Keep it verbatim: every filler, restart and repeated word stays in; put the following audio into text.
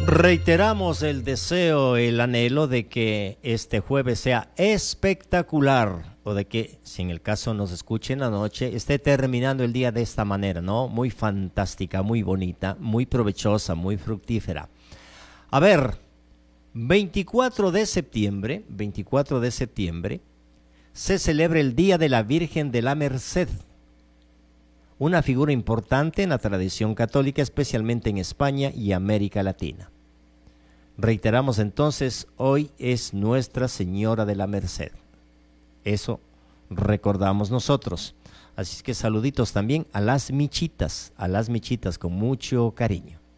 Reiteramos el deseo, el anhelo de que este jueves sea espectacular, o de que, si en el caso nos escuchen anoche, esté terminando el día de esta manera, ¿no? Muy fantástica, muy bonita, muy provechosa, muy fructífera. A ver, veinticuatro de septiembre, veinticuatro de septiembre, se celebra el Día de la Virgen de la Merced, una figura importante en la tradición católica, especialmente en España y América Latina. Reiteramos entonces, hoy es Nuestra Señora de la Merced. Eso recordamos nosotros. Así es que saluditos también a las michitas, a las michitas con mucho cariño.